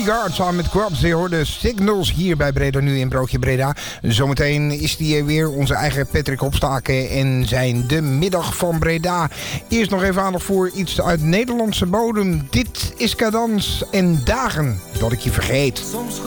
Bodyguard samen met Krabs. Je hoorde Signals hier bij Breda Nu in Broodje Breda. Zometeen is die weer onze eigen Patrick Hopstaken en zijn De Middag van Breda. Eerst nog even aandacht voor iets uit Nederlandse bodem. Dit is Cadans en Dagen dat ik je vergeet.